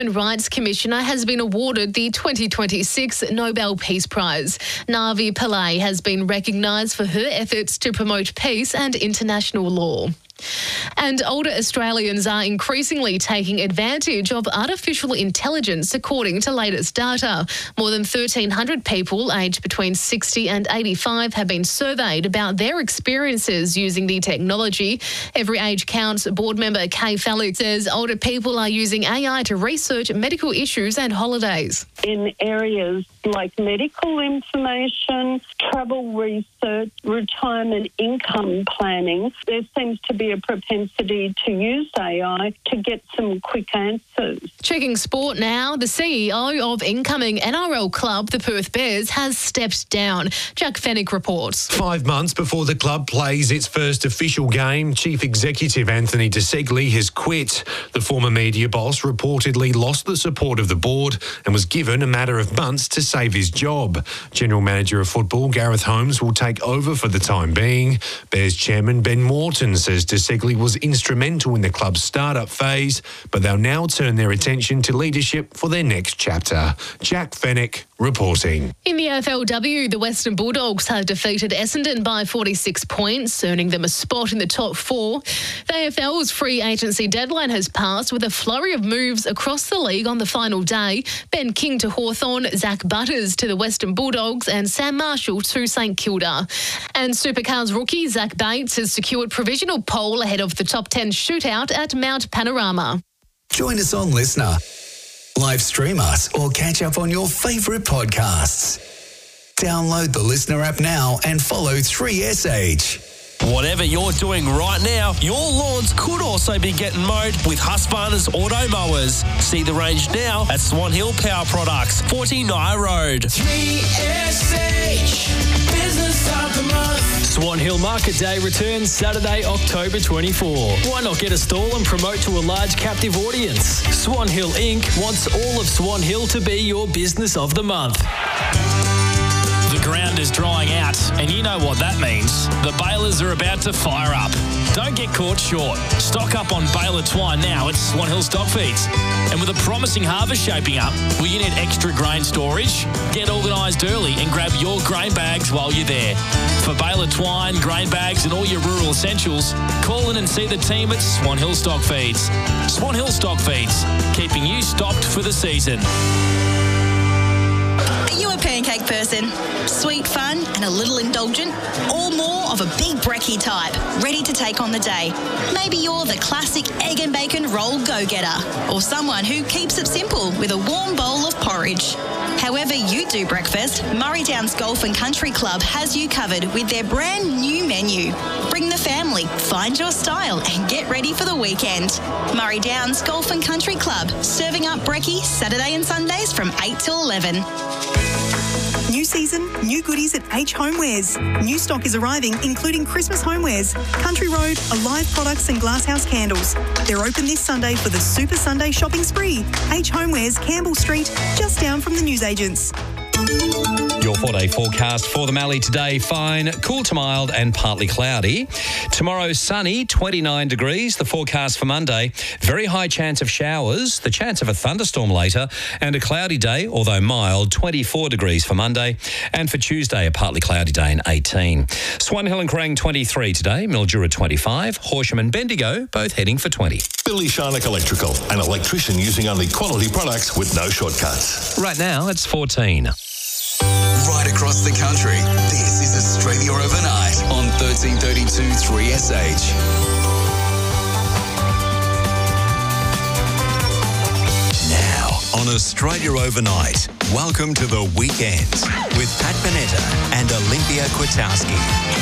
Human Rights Commissioner has been awarded the 2026 Nobel Peace Prize. Navi Pillay has been recognised for her efforts to promote peace and international law. And older Australians are increasingly taking advantage of artificial intelligence, according to latest data. More than 1,300 people aged between 60 and 85 have been surveyed about their experiences using the technology. Every age counts. Board member Kay Felix says older people are using AI to research medical issues and holidays. In areas like medical information, travel research, retirement income planning, there seems to be a propensity to use AI to get some quick answers. Checking sport now, the CEO of incoming NRL club, the Perth Bears, has stepped down. Jack Fennick reports. 5 months before the club plays its first official game, Chief Executive Anthony De Segli has quit. The former media boss reportedly lost the support of the board and was given a matter of months to save his job. General Manager of Football Gareth Holmes will take over for the time being. Bears chairman Ben Morton says De Segli was instrumental in the club's start-up phase, but they'll now turn their attention to leadership for their next chapter. Jack Fennick reporting. In the AFLW, the Western Bulldogs have defeated Essendon by 46 points, earning them a spot in the top four. The AFL's free agency deadline has passed with a flurry of moves across the league on the final day. Ben King to Hawthorn, Zach Butters to the Western Bulldogs and Sam Marshall to St Kilda. And Supercars rookie Zach Bates has secured provisional pole ahead of the top 10 shootout at Mount Panorama. Join us on Listener. Live stream us or catch up on your favourite podcasts. Download the Listener app now and follow 3SH. Whatever you're doing right now, your lawns could also be getting mowed with Husqvarna's Auto Mowers. See the range now at Swan Hill Power Products, 49 Road. 3SH, Business of the Month. Swan Hill Market Day returns Saturday, October 24. Why not get a stall and promote to a large captive audience? Swan Hill Inc. wants all of Swan Hill to be your Business of the Month. The ground is drying out, and you know what that means. The balers are about to fire up. Don't get caught short. Stock up on baler twine now at Swan Hill Stock Feeds. And with a promising harvest shaping up, will you need extra grain storage? Get organised early and grab your grain bags while you're there. For baler twine, grain bags and all your rural essentials, call in and see the team at Swan Hill Stock Feeds. Swan Hill Stock Feeds, keeping you stocked for the season. Are you a pancake person? Sweet, fun and a little indulgent? Or more of a big brekkie type, ready to take on the day? Maybe you're the classic egg and bacon roll go-getter, or someone who keeps it simple with a warm bowl of porridge. However you do breakfast, Murray Downs Golf and Country Club has you covered with their brand new menu. Bring the family, find your style and get ready for the weekend. Murray Downs Golf and Country Club, serving up brekkie Saturday and Sundays from 8 till 11. New season, new goodies at H Homewares. New stock is arriving, including Christmas homewares, Country Road, Alive products and Glasshouse candles. They're open this Sunday for the Super Sunday shopping spree. H Homewares, Campbell Street, just down from the newsagents. Your 4-day forecast for the Mallee today, fine, cool to mild and partly cloudy. Tomorrow, sunny, 29 degrees. The forecast for Monday, very high chance of showers, the chance of a thunderstorm later, and a cloudy day, although mild, 24 degrees for Monday. And for Tuesday, a partly cloudy day and 18. Swan Hill and Kerrang 23 today, Mildura 25, Horsham and Bendigo both heading for 20. Billy Sharnock Electrical, an electrician using only quality products with no shortcuts. Right now, it's 14. Right across the country, this is Australia Overnight on 1332 3SH. Now on Australia Overnight, welcome to the weekend with Pat Panetta and Olympia Kwiatkowski.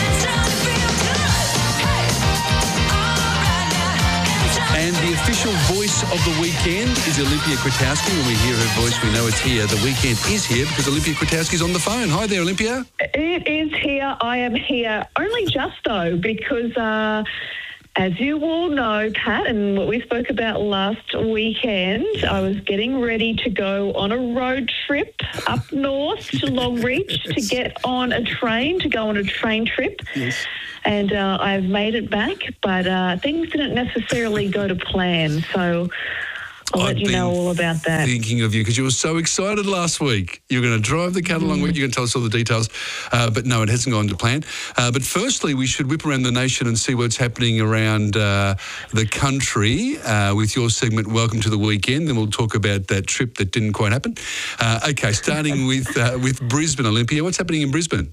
And the official voice of the weekend is Olympia Kwiatkowski. When we hear her voice, we know it's here. The weekend is here because Olympia Kwiatkowski's on the phone. Hi there, Olympia. It is here. I am here. Only just, though, because as you all know, Pat, and what we spoke about last weekend, I was getting ready to go on a road trip up north to Longreach to get on a train, to go on a train trip. Yes. And I've made it back, but things didn't necessarily go to plan. So I'll let I've you know been all about that. Thinking of you because you were so excited last week. You were going to drive the cattle along with you. You're going to tell us all the details. But no, it hasn't gone to plan. But firstly, we should whip around the nation and see what's happening around the country with your segment, Welcome to the Weekend. Then we'll talk about that trip that didn't quite happen. Okay, starting with Brisbane, Olympia. What's happening in Brisbane?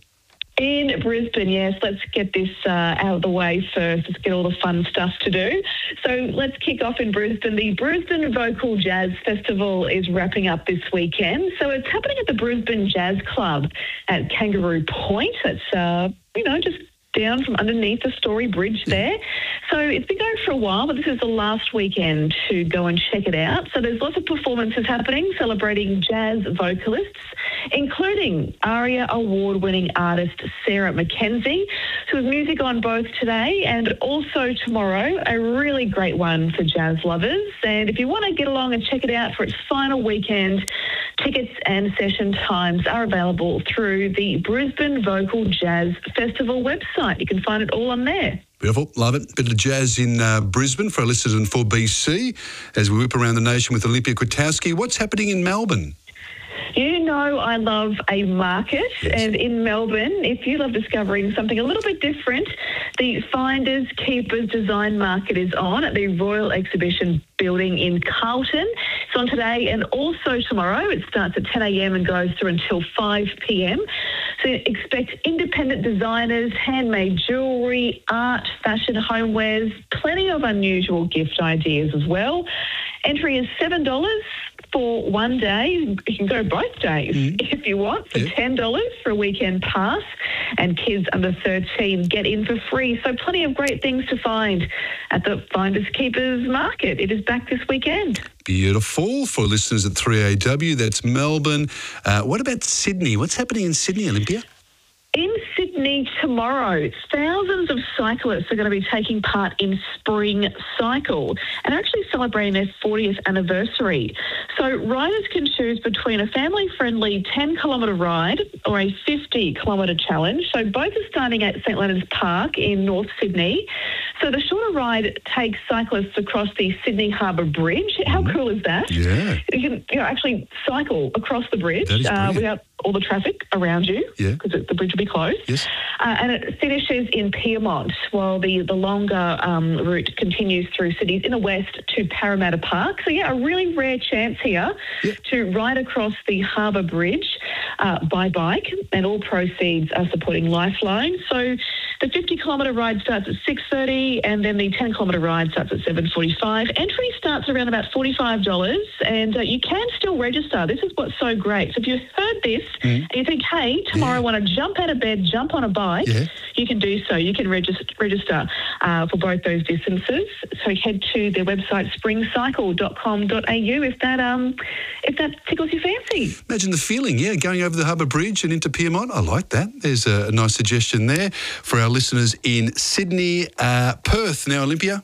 In Brisbane, yes. Let's get this out of the way first. Let's get all the fun stuff to do. So let's kick off in Brisbane. The Brisbane Vocal Jazz Festival is wrapping up this weekend. So it's happening at the Brisbane Jazz Club at Kangaroo Point. That's, just down from underneath the Story Bridge there. So it's been going for a while, but this is the last weekend to go and check it out. So there's lots of performances happening celebrating jazz vocalists, including ARIA award-winning artist Sarah McKenzie. So there's music on both today and also tomorrow, a really great one for jazz lovers. And if you want to get along and check it out for its final weekend, tickets and session times are available through the Brisbane Vocal Jazz Festival website. You can find it all on there. Beautiful, love it. Bit of jazz in Brisbane for our listeners in 4BC as we whip around the nation with Olympia Kwiatkowski. What's happening in Melbourne? You know I love a market, and in Melbourne, if you love discovering something a little bit different, the Finders Keepers Design Market is on at the Royal Exhibition Building in Carlton. It's on today and also tomorrow. It starts at 10 a.m. and goes through until 5 p.m. So expect independent designers, handmade jewellery, art, fashion, homewares, plenty of unusual gift ideas as well. Entry is $7 for one day. You can go both days if you want, for $10 for a weekend pass. And kids under 13 get in for free. So plenty of great things to find at the Finders Keepers Market. It is back this weekend. Beautiful. For listeners at 3AW, that's Melbourne. What about Sydney? What's happening in Sydney, Olympia? In Sydney tomorrow, thousands of cyclists are going to be taking part in Spring Cycle and actually celebrating their 40th anniversary. So riders can choose between a family-friendly 10-kilometre ride or a 50-kilometre challenge. So both are starting at St Leonard's Park in North Sydney. So the shorter ride takes cyclists across the Sydney Harbour Bridge. How cool is that? Yeah. You can actually cycle across the bridge without all the traffic around you because the bridge will be closed. Yes. And it finishes in Pyrmont while the longer route continues through cities in the west to Parramatta Park. So, a really rare chance here to ride across the Harbour Bridge by bike, and all proceeds are supporting Lifeline. So the 50-kilometre ride starts at 6:30 and then the 10-kilometre ride starts at 7:45. Entry starts around about $45 and you can still register. This is what's so great. So if you heard this and you think, hey, tomorrow I want to jump out of bed, jump on a bike, you can do so. You can register for both those distances. So head to their website, springcycle.com.au if that tickles your fancy. Imagine the feeling, going over the Harbour Bridge and into Pyrmont. I like that. There's a nice suggestion there for our listeners in Sydney. Perth now, Olympia.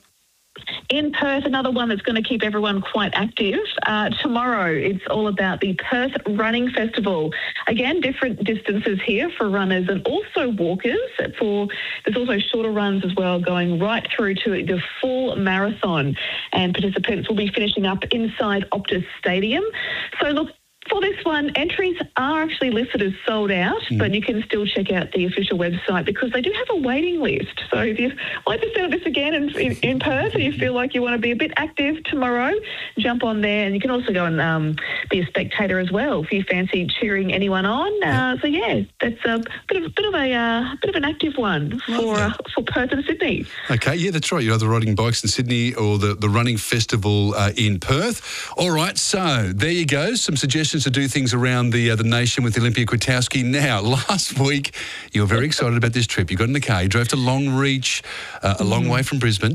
In Perth, another one that's going to keep everyone quite active. Tomorrow, it's all about the Perth Running Festival. Again, different distances here for runners and also walkers. There's also shorter runs as well, going right through to the full marathon. And participants will be finishing up inside Optus Stadium. So look, for this one, entries are actually listed as sold out, but you can still check out the official website because they do have a waiting list. So if you like the sound of this again in Perth and you feel like you want to be a bit active tomorrow, jump on there. And you can also go and be a spectator as well if you fancy cheering anyone on. That's a bit of an active one for Perth and Sydney. Okay, that's right. You're either riding bikes in Sydney or the running festival in Perth. All right, so there you go. Some suggestions to do things around the nation with Olympia Kwiatkowski. Now, last week, you were very excited about this trip. You got in the car, you drove to Longreach, a long way from Brisbane,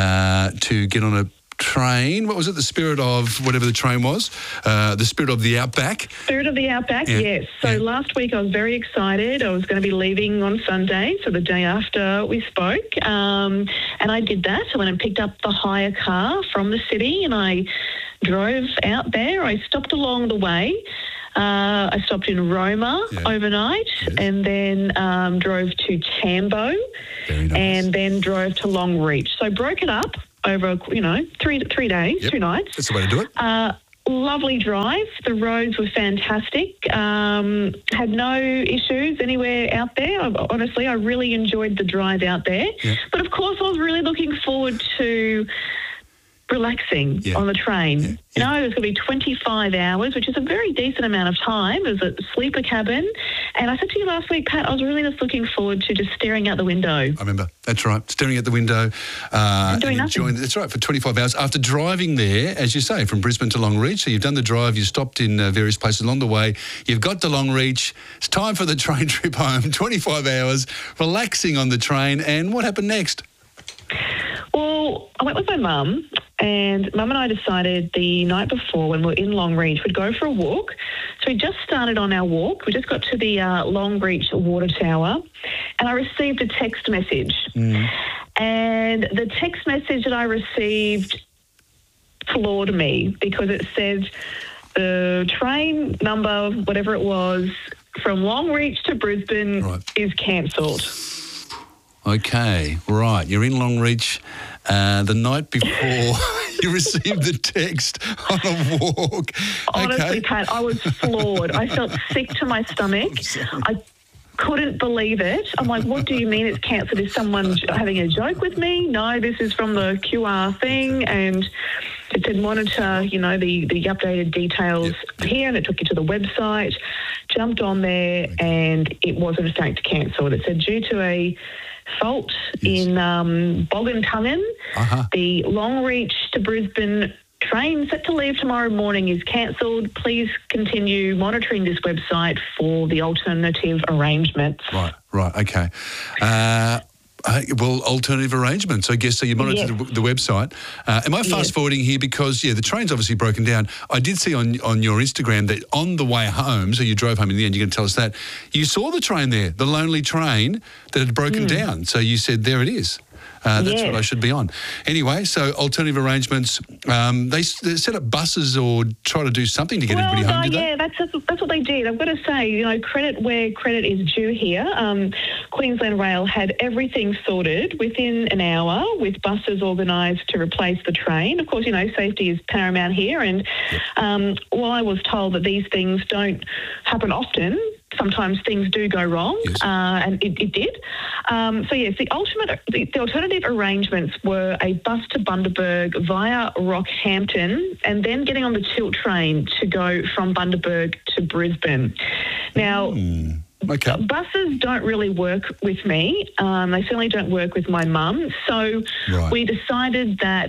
to get on a train. What was it? The Spirit of whatever the train was? The Spirit of the Outback? Spirit of the Outback, yes. So last week I was very excited. I was going to be leaving on Sunday, so the day after we spoke. And I did that. I went and picked up the hire car from the city and I drove out there. I stopped along the way. I stopped in Roma overnight and then drove to Tambo and then drove to Longreach. So broke it up over, 3 days, 2 nights. That's the way to do it. Lovely drive. The roads were fantastic. Had no issues anywhere out there. Honestly, I really enjoyed the drive out there. Yeah. But of course, I was really looking forward to relaxing on the train. It was going to be 25 hours, which is a very decent amount of time. There's a sleeper cabin. And I said to you last week, Pat, I was really just looking forward to just staring out the window. I remember. That's right. Staring at the window. And doing nothing. That's right, for 25 hours. After driving there, as you say, from Brisbane to Longreach, so you've done the drive, you stopped in various places along the way, you've got to Longreach, it's time for the train trip home, 25 hours, relaxing on the train, and what happened next? Well, I went with my mum, and Mum and I decided the night before when we were in Longreach, we'd go for a walk. So we just started on our walk. We just got to the Longreach Water Tower, and I received a text message. And the text message that I received floored me because it said the train number, whatever it was, from Longreach to Brisbane is cancelled. Okay, right. You're in Longreach the night before you received the text on a walk. Honestly, Pat, I was floored. I felt sick to my stomach. I couldn't believe it. I'm like, what do you mean it's cancelled? Is someone having a joke with me? No, this is from the QR thing, and it said monitor, the updated details here, and it took you to the website. Jumped on there, and it was a mistake to cancel. It said due to a fault in Boggantungan, the Longreach to Brisbane train set to leave tomorrow morning is cancelled. Please continue monitoring this website for the alternative arrangements. Right, okay. Alternative arrangements, I guess. So you monitor the website. Am I fast-forwarding here? Because, the train's obviously broken down. I did see on your Instagram that on the way home, so you drove home in the end, you're going to tell us that, you saw the train there, the lonely train that had broken down. So you said, there it is. That's what I should be on. Anyway, so alternative arrangements, they set up buses or try to do something to get everybody home, did they? That's what they did. I've got to say, credit where credit is due here. Queensland Rail had everything sorted within an hour with buses organised to replace the train. Of course, safety is paramount here. And while I was told that these things don't happen often, sometimes things do go wrong, and it did. The alternative arrangements were a bus to Bundaberg via Rockhampton and then getting on the Tilt train to go from Bundaberg to Brisbane. Now, buses don't really work with me. They certainly don't work with my mum. So we decided that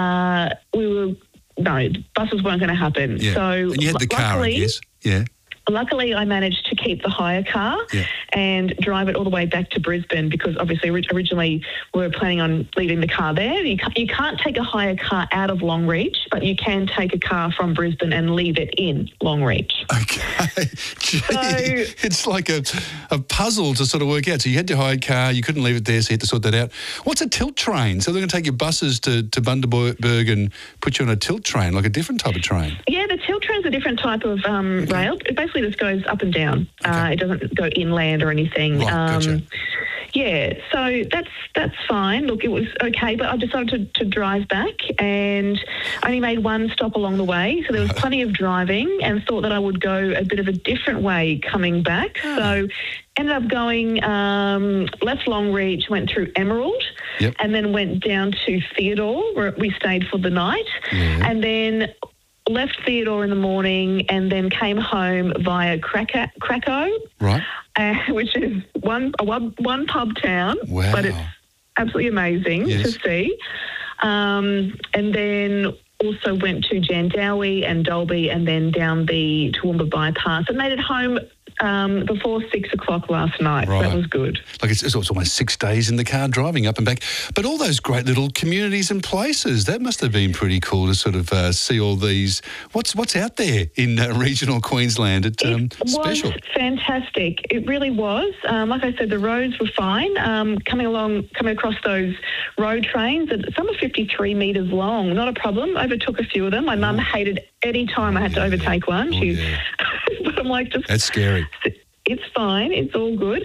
buses weren't going to happen. Yeah. So and you had the car, I guess. Yeah. Luckily, I managed to keep the hire car and drive it all the way back to Brisbane because obviously originally we were planning on leaving the car there. You can't take a hire car out of Longreach, but you can take a car from Brisbane and leave it in Longreach. Okay. Gee, it's like a puzzle to sort of work out. So you had your hired car, you couldn't leave it there, so you had to sort that out. What's a tilt train? So they're going to take your buses to Bundaberg and put you on a tilt train, like a different type of train? Yeah, the tilt train's a different type of rail. It basically just goes up and down. It doesn't go inland or anything. Gotcha. Yeah, so that's fine. Look, it was okay, but I decided to drive back and only made one stop along the way. So there was plenty of driving and thought that I would go a bit of a different way coming back. So ended up going, left Longreach, went through Emerald and then went down to Theodore where we stayed for the night and then left Theodore in the morning and then came home via Krakow. Right. Which is one pub town, but it's absolutely amazing to see. And then also went to Jandowae and Dalby and then down the Toowoomba bypass and made it home before 6 o'clock last night. Right. So that was good. Like it's almost 6 days in the car driving up and back. But all those great little communities and places, that must have been pretty cool to sort of see all these. What's out there in regional Queensland? It special. Was fantastic. It really was. Like I said, the roads were fine. Coming across those road trains, some are 53 metres long. Not a problem. Overtook a few of them. My mum hated any time I had to overtake one. But I'm like, that's scary. It's fine. It's all good.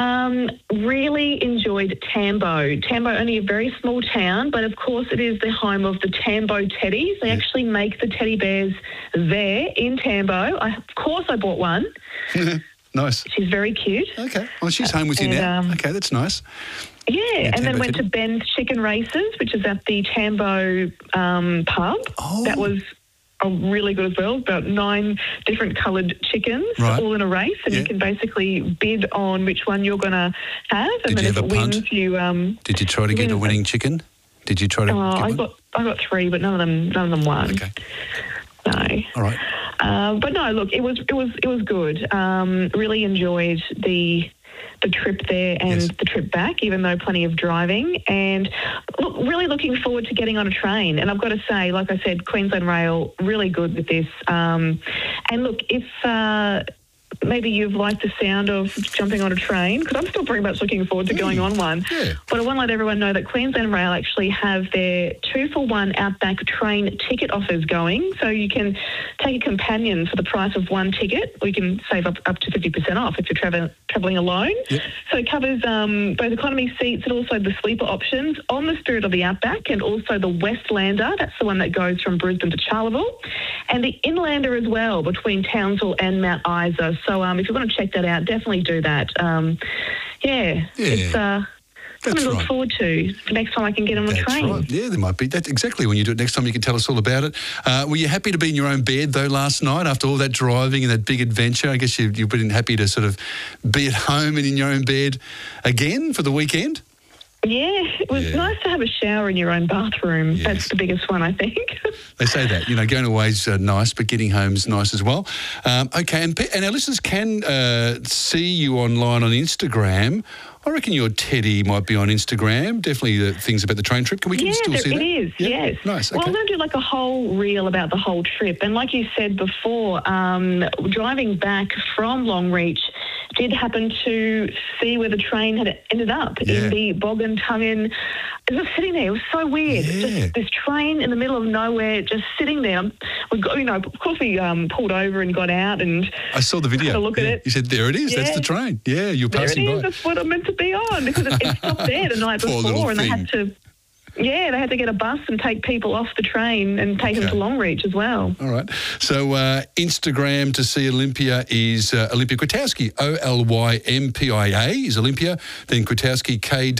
Really enjoyed Tambo. Tambo, only a very small town, but of course it is the home of the Tambo Teddies. They actually make the teddy bears there in Tambo. Of course I bought one. Nice. She's very cute. Okay. Well, she's home with you now. Okay, that's nice. Yeah, and then went to Ben's Chicken Races, which is at the Tambo pub. Oh. That was really good as well. About 9 different coloured chickens, all in a race, and you can basically bid on which one you're going to have. And Did you then have if a it punt? wins, you. Did you try to get a winning chicken? Did you try to? I got 3, but none of them won. Okay. No. All right. But no, look, it was good. Really enjoyed the trip there and the trip back, even though plenty of driving. And look, really looking forward to getting on a train. And I've got to say, like I said, Queensland Rail, really good with this. And look, if maybe you've liked the sound of jumping on a train, because I'm still very much looking forward to going on one. Yeah. But I want to let everyone know that Queensland Rail actually have their 2-for-1 Outback train ticket offers going. So you can take a companion for the price of 1 ticket, or you can save up to 50% off if you're travelling alone. Yep. So it covers both economy seats and also the sleeper options on the Spirit of the Outback, and also the Westlander. That's the one that goes from Brisbane to Charleville. And the Inlander as well, between Townsville and Mount Isa. So if you want to check that out, definitely do that. It's something to look forward to the next time I can get on a train. Right. Yeah, there might be. That's exactly when you do it next time. You can tell us all about it. Were you happy to be in your own bed, though, last night after all that driving and that big adventure? I guess you've been happy to sort of be at home and in your own bed again for the weekend? Yeah, it was nice to have a shower in your own bathroom. Yes. That's the biggest one, I think. They say that, going away is nice, but getting home is nice as well. Okay, and our listeners can see you online on Instagram. I reckon your Teddy might be on Instagram. Definitely the things about the train trip. Can we still see that? It is, yes. Nice, okay. Well, I'm going to do like a whole reel about the whole trip. And like you said before, driving back from Longreach, did happen to see where the train had ended up in the Boggin-Tungin. It was sitting there. It was so weird. Just this train in the middle of nowhere, just sitting there. We got, of course, we pulled over and got out and I saw the video. Had a look at it. You said, "There it is. That's the train." Yeah, you're passing by. There it is. That's what I'm meant to be on, because it stopped there the night before, and they had to. Yeah, they had to get a bus and take people off the train and take them to Longreach as well. All right. So Instagram to see Olympia is Olympia Kwiatkowski, Olympia is Olympia. Then Kwiatkowski,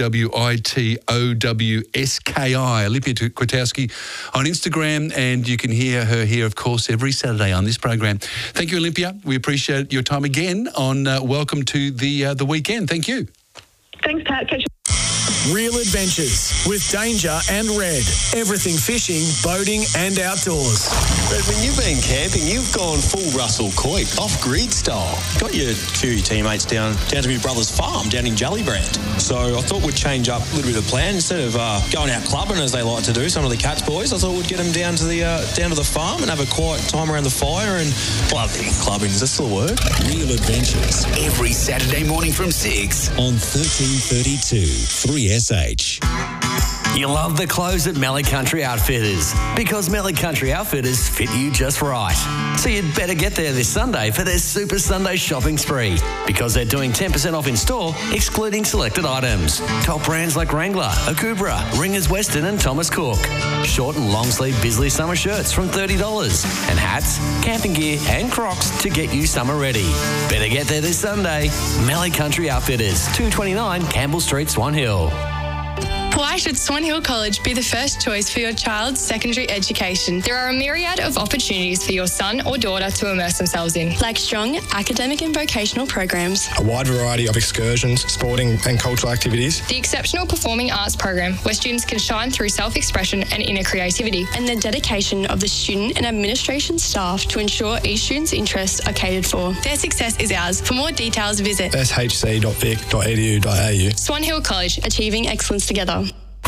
Kwitowski, Olympia Kwiatkowski on Instagram. And you can hear her here, of course, every Saturday on this program. Thank you, Olympia. We appreciate your time again on Welcome to the Weekend. Thank you. Thanks, Pat. Catch you. Real adventures with Danger and Red. Everything fishing, boating and outdoors. Red, when you've been camping, you've gone full Russell Coit, off-grid style. Got your 2 teammates down to my brother's farm down in Jellybrand. So I thought we'd change up a little bit of plan. Instead of going out clubbing, as they like to do, some of the Cats boys, I thought we'd get them down to the farm and have a quiet time around the fire and clubbing. Is that still a word? Real adventures every Saturday morning from 6 on 1332 3SH. You love the clothes at Mallee Country Outfitters because Mallee Country Outfitters fit you just right. So you'd better get there this Sunday for their Super Sunday shopping spree because they're doing 10% off in store, excluding selected items. Top brands like Wrangler, Akubra, Ringers Western and Thomas Cook. Short and long sleeve Bisley summer shirts from $30 and hats, camping gear and Crocs to get you summer ready. Better get there this Sunday. Mallee Country Outfitters, 229 Campbell Street, Swan Hill. Why should Swan Hill College be the first choice for your child's secondary education? There are a myriad of opportunities for your son or daughter to immerse themselves in, like strong academic and vocational programs, a wide variety of excursions, sporting and cultural activities, the exceptional performing arts program where students can shine through self-expression and inner creativity, and the dedication of the student and administration staff to ensure each student's interests are catered for. Their success is ours. For more details, visit shc.vic.edu.au. Swan Hill College, achieving excellence together.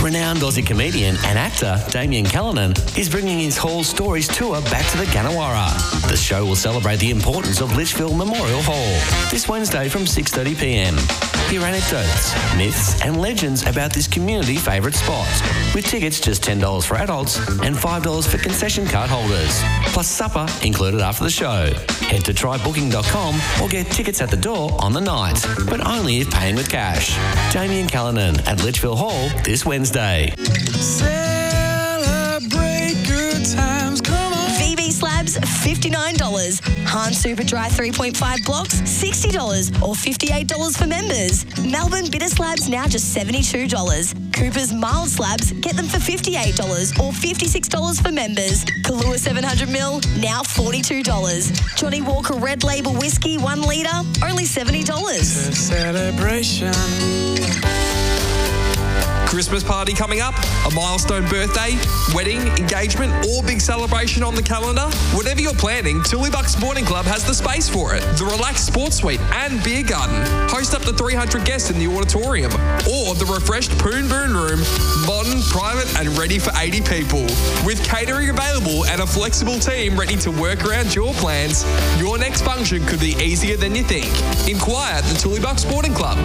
Renowned Aussie comedian and actor Damien Callanan is bringing his Hall Stories tour back to the Ganawara. The show will celebrate the importance of Litchfield Memorial Hall this Wednesday from 6:30pm. Hear anecdotes, myths and legends about this community favourite spot, with tickets just $10 for adults and $5 for concession card holders, plus supper included after the show. Head to trybooking.com or get tickets at the door on the night, but only if paying with cash. Damien Callanan at Litchfield Hall this Wednesday. Celebrate good times, come on. VB Slabs, $59. Han Super Dry 3.5 blocks, $60 or $58 for members. Melbourne Bitter Slabs now just $72. Cooper's Mild Slabs, get them for $58 or $56 for members. Kahlua 700ml, now $42. Johnny Walker Red Label Whiskey, 1 litre, only $70. Celebration. Christmas party coming up, a milestone birthday, wedding, engagement, or big celebration on the calendar? Whatever you're planning, Tullybuck Sporting Club has the space for it. The relaxed sports suite and beer garden. Host up to 300 guests in the auditorium. Or the refreshed Poon Boon Room, modern, private and ready for 80 people. With catering available and a flexible team ready to work around your plans, your next function could be easier than you think. Inquire at the Tullybuck Sporting Club.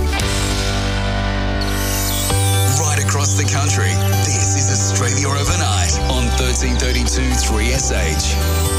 Right across the country, this is Australia Overnight on 1332 3SH.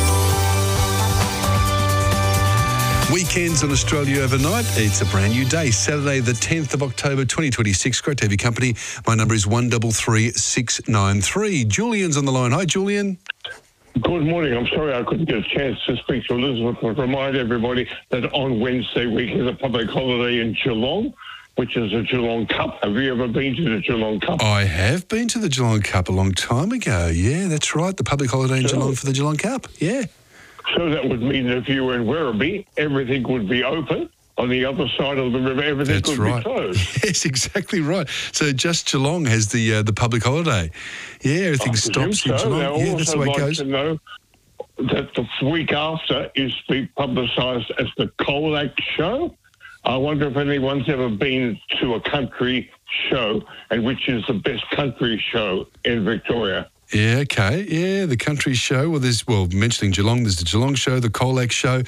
Weekends on Australia Overnight. It's a brand new day, Saturday the 10th of October 2026. Great to have your company. My number is 133693. Julian's on the line. Hi, Julian. Good morning. I'm sorry I couldn't get a chance to speak to Elizabeth, but remind everybody that on Wednesday week is a public holiday in Geelong, which is a Geelong Cup. Have you ever been to the Geelong Cup? I have been to the Geelong Cup a long time ago. Yeah, that's right. The public holiday in Geelong for the Geelong Cup. Yeah. So that would mean that if you were in Werribee, everything would be open. On the other side of the river, everything That's could right. be closed. Yes, exactly right. So just Geelong has the public holiday. Yeah, everything stops in Geelong. Now, Yeah, that's the way it I'd like goes. to know that the week after is to be publicised as the Colac Show. I wonder if anyone's ever been to a country show, and which is the best country show in Victoria. Yeah, okay. Yeah, the country show. Well, mentioning Geelong, there's the Geelong show, the Colac show.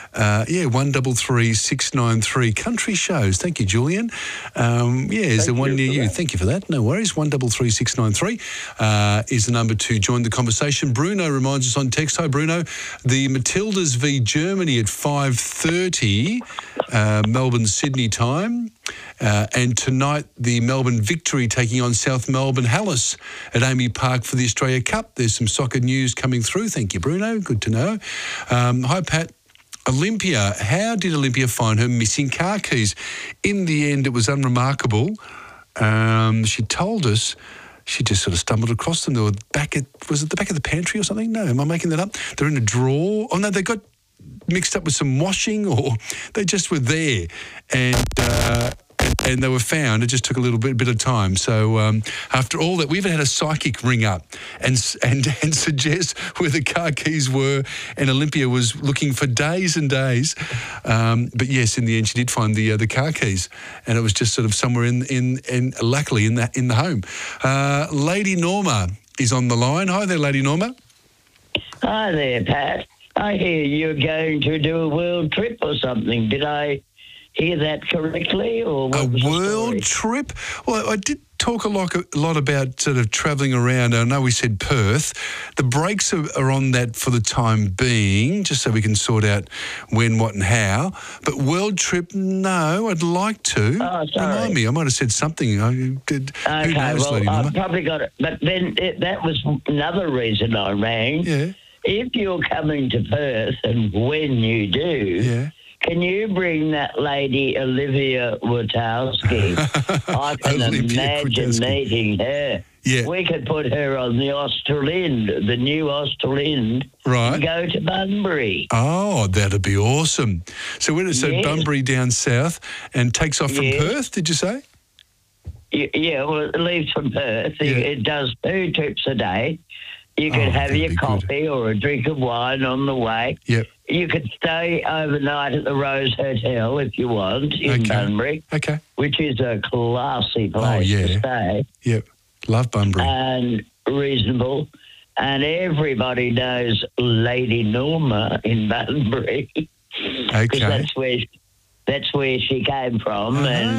133693 country shows. Thank you, Julian. Is there one near you? Thank you for that. No worries. 133693 is the number to join the conversation. Bruno reminds us on text. Hi, Bruno. The Matildas v Germany at 5:30 Melbourne Sydney time. And tonight, the Melbourne Victory taking on South Melbourne Hallis at Amy Park for the Australia Cup. There's some soccer news coming through. Thank you, Bruno. Good to know. Hi, Pat. Olympia, how did Olympia find her missing car keys? In the end, it was unremarkable. She told us she just sort of stumbled across them. They were was it the back of the pantry or something? No, am I making that up? They're in a drawer. Oh, no, they got mixed up with some washing, or they just were there. And they were found. It just took a little bit of time. So after all that, we even had a psychic ring up and suggest where the car keys were. And Olympia was looking for days and days. But yes, in the end, she did find the car keys, and it was just sort of somewhere luckily in the home. Lady Norma is on the line. Hi there, Lady Norma. Hi there, Pat. I hear you're going to do a world trip or something. Did I hear that correctly? Or what was the world story? trip? Well, I did talk a lot about sort of travelling around. I know we said Perth. The brakes are on that for the time being, just so we can sort out when, what and how. But world trip, no, I'd like to. Oh, sorry. Remind me, I might have said something. Who Okay, knows, well, Lady I've Norma? probably got it. But then that was another reason I rang. Yeah. If you're coming to Perth, and when you do, can you bring that lady Olivia Wachowski? I can imagine meeting her. Yeah. We could put her on the Australind, the new Australind, Right. and go to Bunbury. Oh, that'd be awesome. So Yes. Bunbury down south and takes off from Yes. Perth, did you say? Yeah, well, it leaves from Perth. It does 2 trips a day. You could have that'd your be coffee or a drink of wine on the way. Yep. You could stay overnight at the Rose Hotel if you want in Bunbury, Okay. which is a classy place to stay. Yep. Love Bunbury. And reasonable. And everybody knows Lady Norma in Bunbury. Okay. Because that's where she came from. And,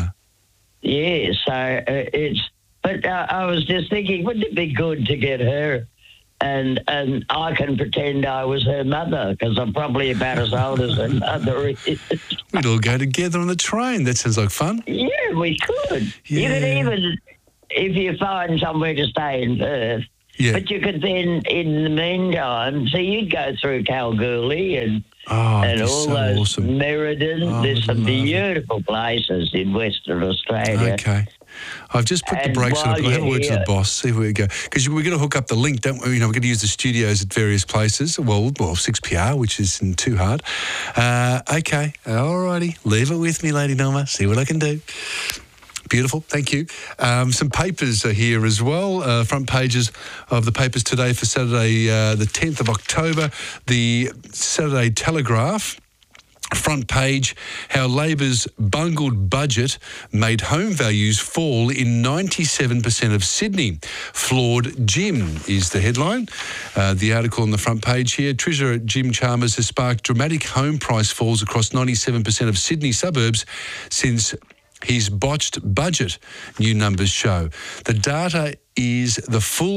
so it's... But I was just thinking, wouldn't it be good to get her? And I can pretend I was her mother because I'm probably about as old as her mother is. We'd all go together on the train. That sounds like fun. Yeah, we could. Yeah. You could even, if you find somewhere to stay in Perth, but you could then, in the meantime, so you'd go through Kalgoorlie and all those awesome. Meriden. There's some beautiful places in Western Australia. Okay. I've just put the brakes on it. I'll have a word to the boss, see where we go. Because we're going to hook up the link, don't we? We're going to use the studios at various places. Well, 6PR, which isn't too hard. Okay. All righty. Leave it with me, Lady Norma. See what I can do. Beautiful. Thank you. Some papers are here as well. Front pages of the papers today for Saturday, the 10th of October. The Saturday Telegraph. Front page, how Labor's bungled budget made home values fall in 97% of Sydney. Flawed Jim is the headline. The article on the front page here, Treasurer Jim Chalmers has sparked dramatic home price falls across 97% of Sydney suburbs since his botched budget, new numbers show. The data is the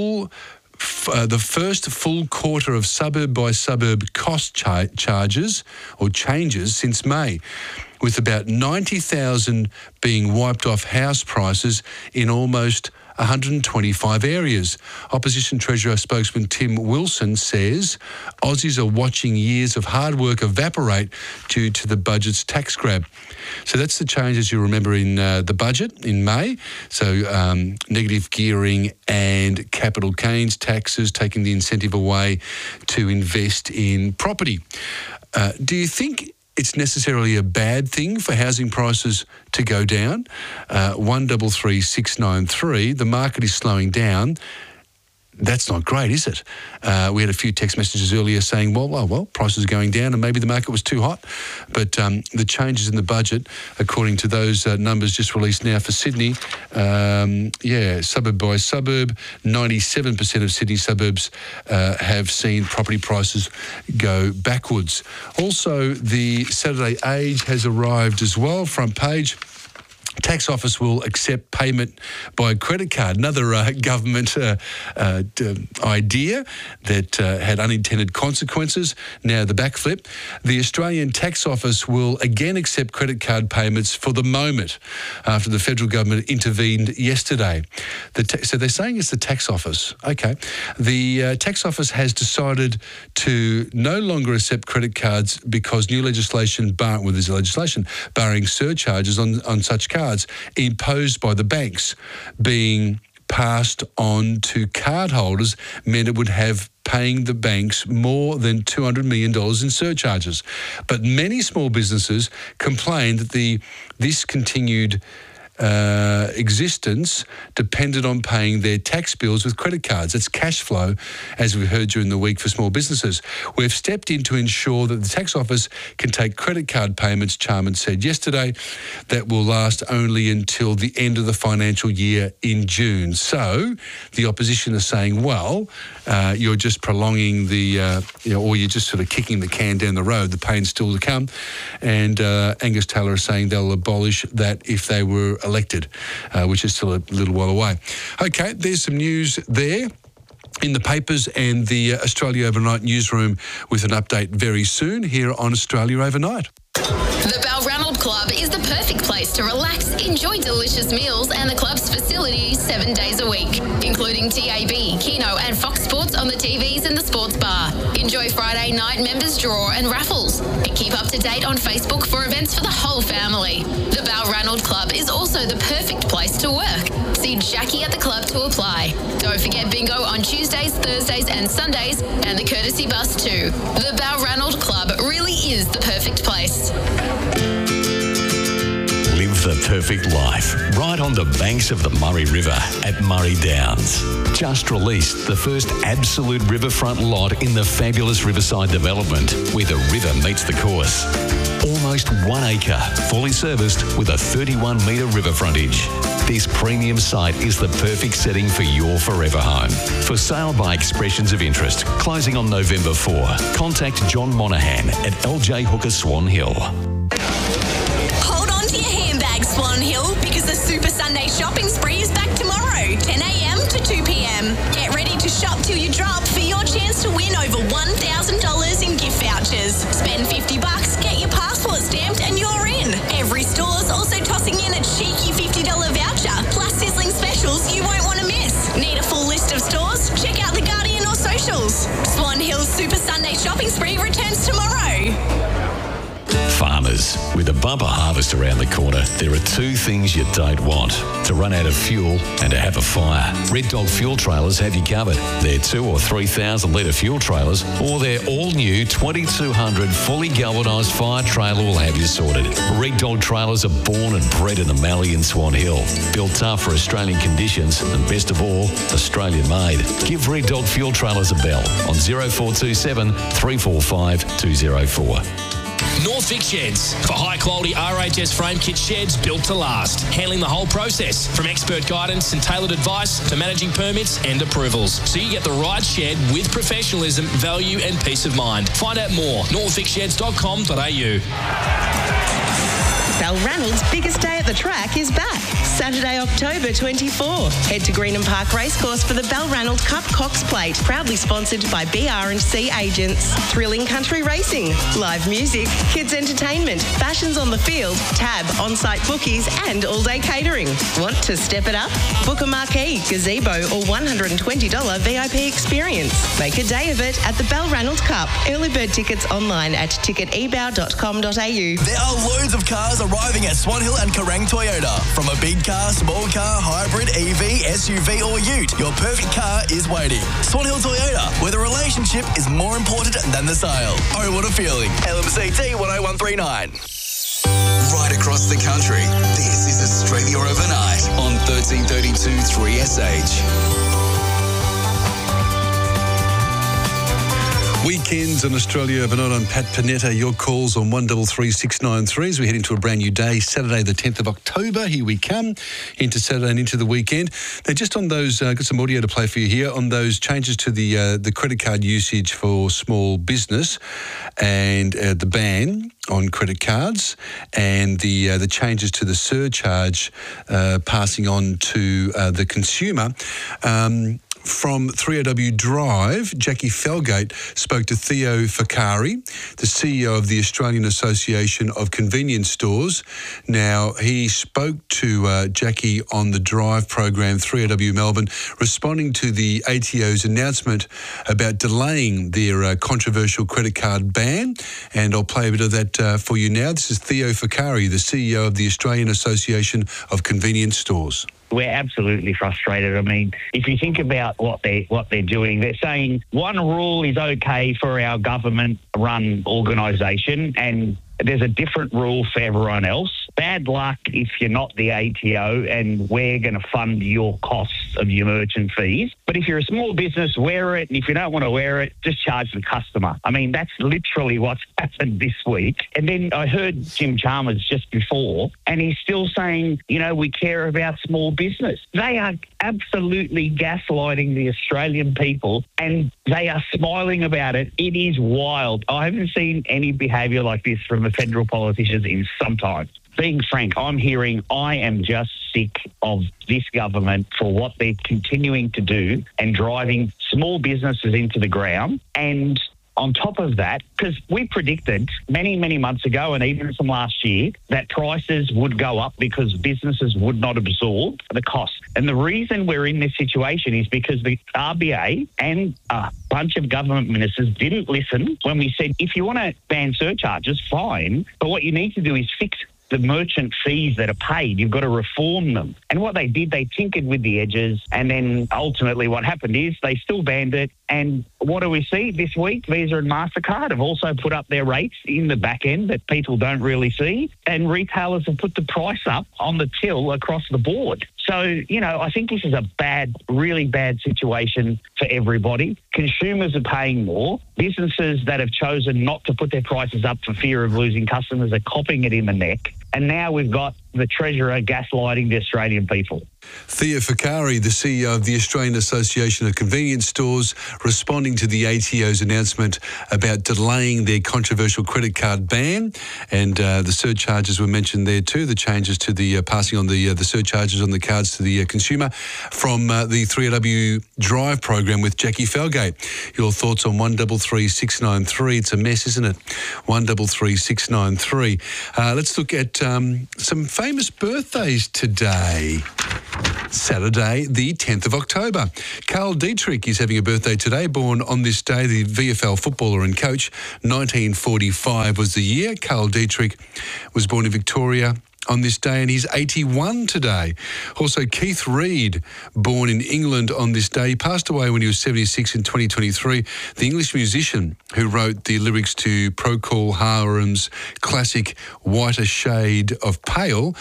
first full quarter of suburb-by-suburb cost charges or changes since May, with about 90,000 being wiped off house prices in almost 125 areas. Opposition Treasurer spokesman Tim Wilson says Aussies are watching years of hard work evaporate due to the budget's tax grab. So that's the changes you remember in the budget in May. So negative gearing and capital gains taxes, taking the incentive away to invest in property. Do you think it's necessarily a bad thing for housing prices to go down? 133693, the market is slowing down. That's not great, is it? We had a few text messages earlier saying, well, prices are going down and maybe the market was too hot. But the changes in the budget, according to those numbers just released now for Sydney, suburb by suburb, 97% of Sydney suburbs have seen property prices go backwards. Also, the Saturday Age has arrived as well, front page. Tax office will accept payment by credit card. Another government idea that had unintended consequences. Now the backflip. The Australian Tax Office will again accept credit card payments for the moment after the federal government intervened yesterday. So they're saying it's the tax office. Okay. The tax office has decided to no longer accept credit cards because new legislation, there's legislation barring surcharges on such cards imposed by the banks being passed on to cardholders meant it would have paying the banks more than $200 million in surcharges. But many small businesses complained that this continued existence depended on paying their tax bills with credit cards. It's cash flow, as we heard during the week, for small businesses. We've stepped in to ensure that the tax office can take credit card payments, Chalmers said yesterday, that will last only until the end of the financial year in June. So the opposition is saying, you're just prolonging or you're just sort of kicking the can down the road. The pain's still to come. And Angus Taylor is saying they'll abolish that if they were elected, which is still a little while away. Okay, there's some news there in the papers and the Australia Overnight newsroom with an update very soon here on Australia Overnight. The Balranald Club is the perfect place to relax, enjoy delicious meals and the club's facilities 7 days a week, including TAB, Keno and Fox Sports on the TVs and the sports bar. Enjoy Friday night members draw and raffles. And keep up to date on Facebook for events for the whole family. The Balranald Club is also the perfect place to work. See Jackie at the club to apply. Don't forget bingo on Tuesdays, Thursdays and Sundays and the courtesy bus too. The Balranald Club really is the perfect place. Live the perfect life right on the banks of the Murray River at Murray Downs. Just released the first absolute riverfront lot in the fabulous Riverside development where the river meets the course. Almost 1 acre, fully serviced with a 31-metre river frontage. this premium site is the perfect setting for your forever home. For sale by expressions of interest, closing on November 4. Contact John Monaghan at LJ Hooker Swan Hill. Hold on to your handbags, Swan Hill, because the Super Sunday shopping spree is back tomorrow, 10 a.m. to 2 p.m. Get ready to shop till you drop for your chance to win over $1,000 in gift vouchers. Spend $50, get your passport stamped, and you're in. Every store's also tossing in a cheeky $50 voucher, plus sizzling specials you won't want to miss. Need a full list of stores? Check out The Guardian or socials. Swan Hill's Super Sunday shopping spree returns tomorrow. Farmers, with a bumper harvest around the corner, there are two things you don't want: to run out of fuel and to have a fire. Red Dog Fuel Trailers have you covered. Their 2,000 or 3,000 litre fuel trailers or their all-new 2,200 fully galvanised fire trailer will have you sorted. Red Dog Trailers are born and bred in the Mallee and Swan Hill. Built tough for Australian conditions and, best of all, Australian made. Give Red Dog Fuel Trailers a bell on 0427 345 204. Northvic Sheds, for high-quality RHS frame kit sheds built to last. Handling the whole process, from expert guidance and tailored advice to managing permits and approvals, so you get the right shed with professionalism, value and peace of mind. Find out more, northvicsheds.com.au. Balranald's biggest day at the track is back, Saturday, October 24. Head to Greenham Park Racecourse for the Balranald Cup Cox Plate, proudly sponsored by BR&C Agents. Thrilling country racing, live music, kids entertainment, fashions on the field, tab, on-site bookies and all-day catering. Want to step it up? Book a marquee, gazebo or $120 VIP experience. Make a day of it at the Balranald Cup. Early bird tickets online at ticketeBow.com.au. There are loads of cars arriving at Swan Hill and Kerrang Toyota. From a big car, small car, hybrid, EV, SUV or ute, your perfect car is waiting. Swan Hill Toyota, where the relationship is more important than the sale. Oh, what a feeling. LMCT 10139. Right across the country, this is Australia Overnight on 1332 3SH. Weekends on Australia Overnight. I'm Pat Panetta. Your calls on 133693 as we head into a brand new day, Saturday the 10th of October. Here we come, into Saturday and into the weekend. Now, just on those, got some audio to play for you here, on those changes to the credit card usage for small business and the ban on credit cards and the changes to the surcharge passing on to the consumer. From 3AW Drive, Jackie Felgate spoke to Theo Fakari, the CEO of the Australian Association of Convenience Stores. Now, he spoke to Jackie on the Drive program, 3AW Melbourne, responding to the ATO's announcement about delaying their controversial credit card ban. And I'll play a bit of that for you now. This is Theo Fakari, the CEO of the Australian Association of Convenience Stores. We're absolutely frustrated. I mean, if you think about what they're doing, they're saying one rule is okay for our government-run organisation and there's a different rule for everyone else. Bad luck if you're not the ATO and we're going to fund your costs of your merchant fees. But if you're a small business, wear it. And if you don't want to wear it, just charge the customer. I mean, that's literally what's happened this week. And then I heard Jim Chalmers just before, and he's still saying, you know, we care about small business. They are absolutely gaslighting the Australian people, and they are smiling about it. It is wild. I haven't seen any behaviour like this from the federal politicians in some time. Being frank, I'm hearing I am just sick of this government for what they're continuing to do and driving small businesses into the ground. And on top of that, because we predicted many, many months ago and even from last year that prices would go up because businesses would not absorb the cost. And the reason we're in this situation is because the RBA and a bunch of government ministers didn't listen when we said, if you want to ban surcharges, fine, but what you need to do is fix the merchant fees that are paid. You've got to reform them. And what they did, they tinkered with the edges. And then ultimately what happened is they still banned it. And what do we see this week? Visa and MasterCard have also put up their rates in the back end that people don't really see. And retailers have put the price up on the till across the board. So, you know, I think this is a bad, really bad situation for everybody. Consumers are paying more. Businesses that have chosen not to put their prices up for fear of losing customers are copping it in the neck. And now we've got the Treasurer gaslighting the Australian people. Thea Fakari, the CEO of the Australian Association of Convenience Stores, responding to the ATO's announcement about delaying their controversial credit card ban. And the surcharges were mentioned there too, the changes to the passing on the surcharges on the cards to the consumer from the 3AW Drive program with Jackie Falgate. Your thoughts on 133693. It's a mess, isn't it? 133693. Let's look at some famous birthdays today. Saturday, the 10th of October. Carl Dietrich is having a birthday today, born on this day, the VFL footballer and coach. 1945 was the year. Carl Dietrich was born in Victoria on this day, and he's 81 today. Also, Keith Reid, born in England on this day, he passed away when he was 76 in 2023. The English musician who wrote the lyrics to Procol Harum's classic Whiter Shade of Pale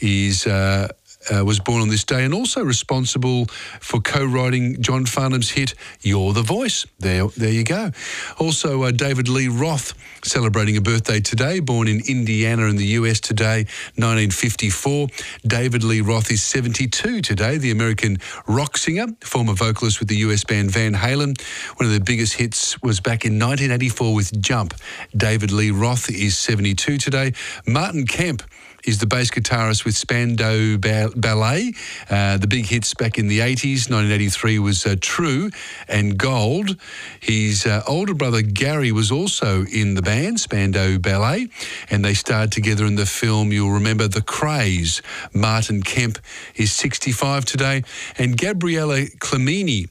was born on this day, and also responsible for co-writing John Farnham's hit You're the Voice. There you go. Also, David Lee Roth celebrating a birthday today, born in Indiana in the US today, 1954. David Lee Roth is 72 today, the American rock singer, former vocalist with the US band Van Halen. One of their biggest hits was back in 1984 with Jump. David Lee Roth is 72 today. Martin Kemp is the bass guitarist with Spandau Ballet. The big hits back in the 80s, 1983 was True and Gold. His older brother Gary was also in the band, Spandau Ballet, and they starred together in the film, you'll remember, The Craze. Martin Kemp is 65 today, and Gabriella Clemini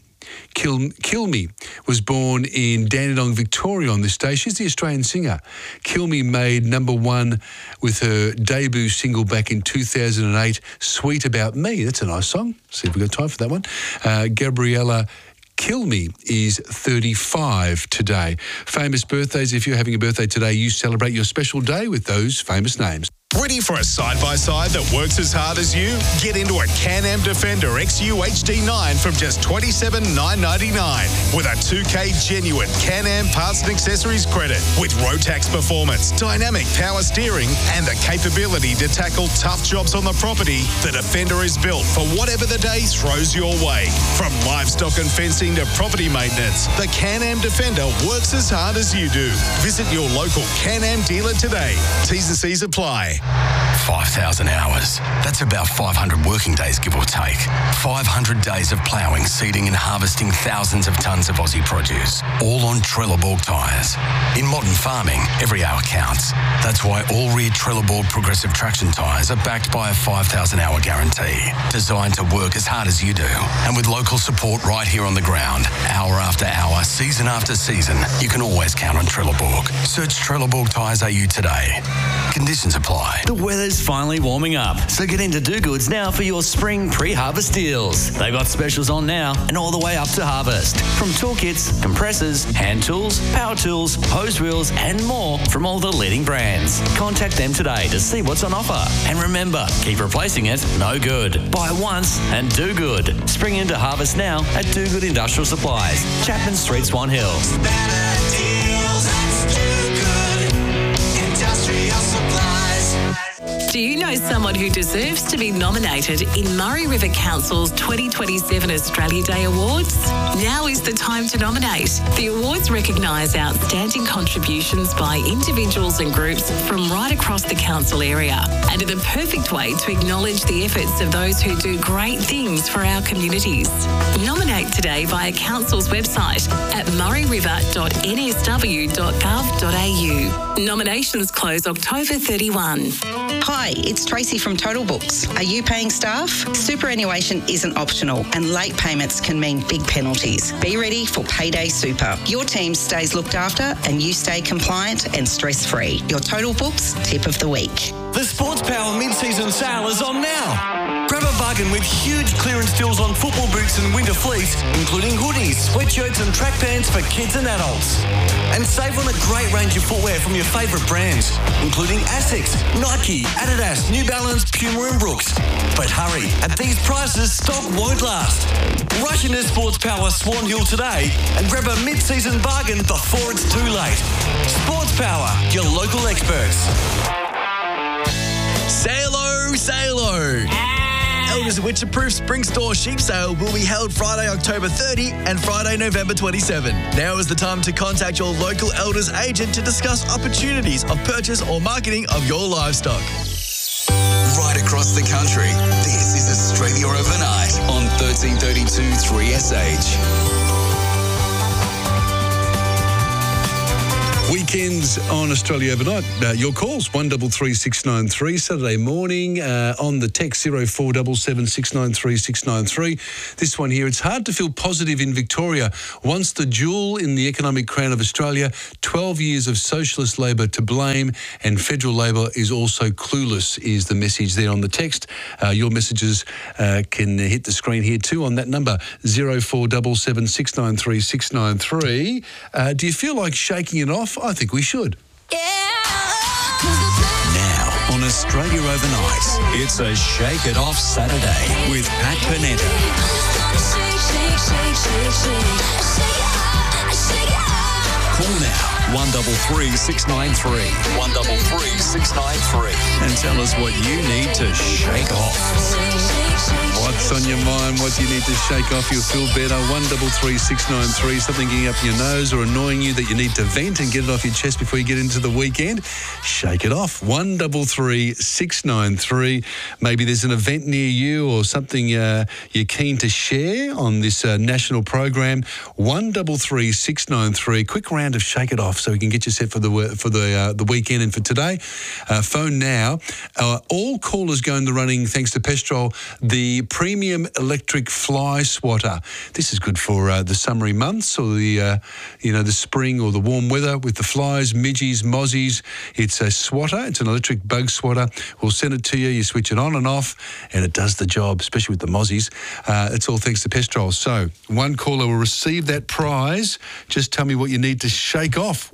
Kilmy was born in Dandenong, Victoria on this day. She's the Australian singer. Kilmy made number one with her debut single back in 2008, Sweet About Me. That's a nice song. See if we've got time for that one. Gabriella Kilmy is 35 today. Famous birthdays. If you're having a birthday today, you celebrate your special day with those famous names. Ready for a side-by-side that works as hard as you? Get into a Can-Am Defender XU HD9 from just $27,999 with a 2K genuine Can-Am parts and accessories credit with Rotax performance, dynamic power steering and the capability to tackle tough jobs on the property. The Defender is built for whatever the day throws your way. From livestock and fencing to property maintenance, the Can-Am Defender works as hard as you do. Visit your local Can-Am dealer today. T's and C's apply. 5,000 hours. That's about 500 working days, give or take. 500 days of ploughing, seeding and harvesting thousands of tonnes of Aussie produce, all on Trelleborg tyres. In modern farming, every hour counts. That's why all Rear Trelleborg progressive traction tyres are backed by a 5,000-hour guarantee, designed to work as hard as you do. And with local support right here on the ground, hour after hour, season after season, you can always count on Trelleborg. Search Trelleborg Tyres AU today. Conditions apply. The weather's finally warming up, so get into Do Goods now for your spring pre-harvest deals. They've got specials on now and all the way up to harvest. From toolkits, compressors, hand tools, power tools, hose reels and more from all the leading brands. Contact them today to see what's on offer. And remember, keep replacing it, no good. Buy once and do good. Spring into harvest now at Do Good Industrial Supplies, Chapman Street, Swan Hill. Do you know someone who deserves to be nominated in Murray River Council's 2027 Australia Day Awards? Now is the time to nominate. The awards recognise outstanding contributions by individuals and groups from right across the council area and are the perfect way to acknowledge the efforts of those who do great things for our communities. Nominate today via Council's website at murrayriver.nsw.gov.au. Nominations close October 31. Hi, it's Tracy from Total Books. Are you paying staff? Superannuation isn't optional and late payments can mean big penalties. Be ready for Payday Super. Your team stays looked after and you stay compliant and stress-free. Your Total Books tip of the week. The Sports Power mid-season sale is on now. Grab a bargain with huge clearance deals on football boots and winter fleece, including hoodies, sweatshirts and track pants for kids and adults. And save on a great range of footwear from your favourite brands, including Asics, Nike, Adidas, New Balance, Puma and Brooks. But hurry, at these prices, stock won't last. Rush into Sports Power Swan Hill today and grab a mid-season bargain before it's too late. Sports Power, your local experts. Say hello, say Builders Witcher-proof Spring Store Sheep Sale will be held Friday, October 30 and Friday, November 27. Now is the time to contact your local Elders agent to discuss opportunities of purchase or marketing of your livestock. Right across the country, this is Australia Overnight on 1332 3SH. Weekends on Australia Overnight. Your calls, 133693. Saturday morning on the text 0477 693 693. This one here, it's hard to feel positive in Victoria. Once the jewel in the economic crown of Australia, 12 years of socialist Labor to blame, and federal Labor is also clueless, is the message there on the text. Your messages can hit the screen here too on that number, 0477 693 693. Do you feel like shaking it off? I think we should. Now on Australia Overnight, it's a Shake It Off Saturday with Pat Panetta. Call now, 133 693 133 693 and tell us what you need to shake off. What's on your mind? What do you need to shake off? You'll feel better. 133693. Something getting up your nose or annoying you that you need to vent and get it off your chest before you get into the weekend. Shake it off. 133693. Maybe there's an event near you or something you're keen to share on this national program. 133693. Quick round of shake it off so we can get you set for the weekend and for today. Phone now. All callers go in the running thanks to Pestrol, the premium electric fly swatter. This is good for the summery months or the spring or the warm weather with the flies, midgies, mozzies. It's a swatter. It's an electric bug swatter. We'll send it to you. You switch it on and off, and it does the job, especially with the mozzies. It's all thanks to Pestrol. So one caller will receive that prize. Just tell me what you need to shake off.